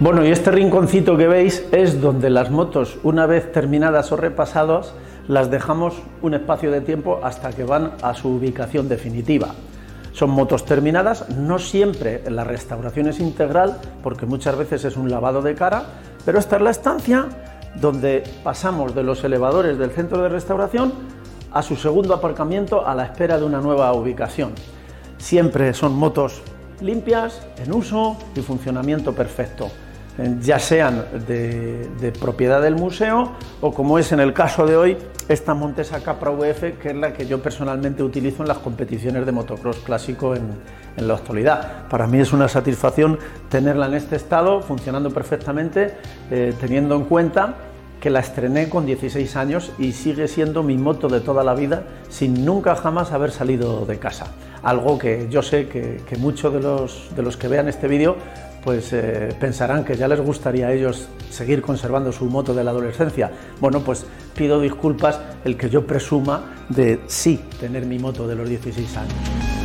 Bueno, y este rinconcito que veis es donde las motos, una vez terminadas o repasadas, las dejamos un espacio de tiempo hasta que van a su ubicación definitiva. Son motos terminadas, no siempre la restauración es integral, porque muchas veces es un lavado de cara, pero esta es la estancia donde pasamos de los elevadores del centro de restauración a su segundo aparcamiento a la espera de una nueva ubicación. Siempre son motos limpias, en uso y funcionamiento perfecto, ya sean de propiedad del museo o, como es en el caso de hoy, esta Montesa Capra VF, que es la que yo personalmente utilizo en las competiciones de motocross clásico en la actualidad. Para mí es una satisfacción tenerla en este estado, funcionando perfectamente, teniendo en cuenta que la estrené con 16 años y sigue siendo mi moto de toda la vida, sin nunca jamás haber salido de casa. Algo que yo sé que muchos de los que vean este vídeo pues pensarán que ya les gustaría a ellos seguir conservando su moto de la adolescencia. Bueno, pues pido disculpas el que yo presuma de sí tener mi moto de los 16 años.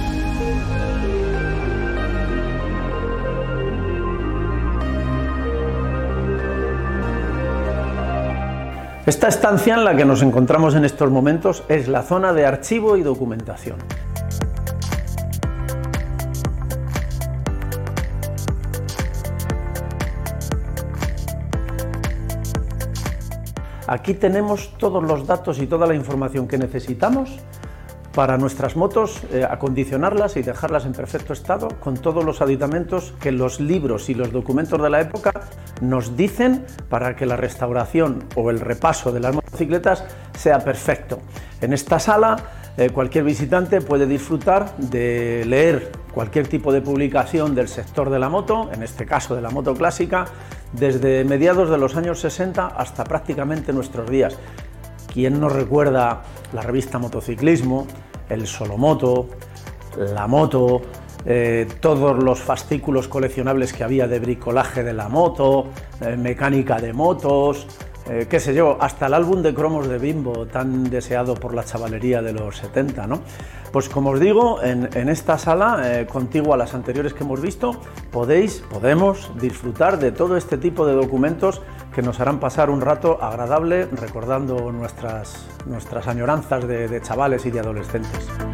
Esta estancia en la que nos encontramos en estos momentos es la zona de archivo y documentación. Aquí tenemos todos los datos y toda la información que necesitamos para nuestras motos, acondicionarlas y dejarlas en perfecto estado, con todos los aditamentos que los libros y los documentos de la época nos dicen para que la restauración o el repaso de las motocicletas sea perfecto. En esta sala cualquier visitante puede disfrutar de leer cualquier tipo de publicación del sector de la moto, en este caso de la moto clásica, desde mediados de los años 60 hasta prácticamente nuestros días. ¿Quién no recuerda la revista Motociclismo, el Solomoto, la Moto, todos los fascículos coleccionables que había de bricolaje de la moto, mecánica de motos, qué sé yo, hasta el álbum de cromos de Bimbo, tan deseado por la chavalería de los 70, ¿no? Pues como os digo, en esta sala, contigua a las anteriores que hemos visto, podemos disfrutar de todo este tipo de documentos que nos harán pasar un rato agradable recordando nuestras añoranzas de chavales y de adolescentes.